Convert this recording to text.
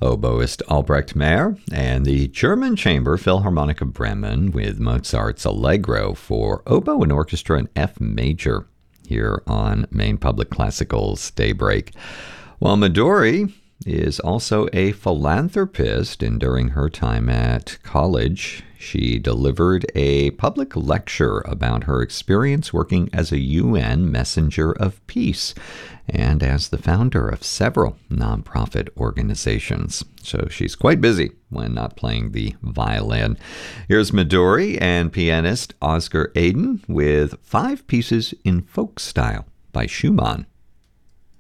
oboist Albrecht Meyer, and the German Chamber Philharmonic of Bremen with Mozart's Allegro for oboe and orchestra in F major here on Maine Public Classical's Daybreak. While Midori is also a philanthropist, and during her time at college, she delivered a public lecture about her experience working as a UN messenger of peace and as the founder of several nonprofit organizations. So she's quite busy when not playing the violin. Here's Midori and pianist Oscar Aden with 5 pieces in folk style by Schumann.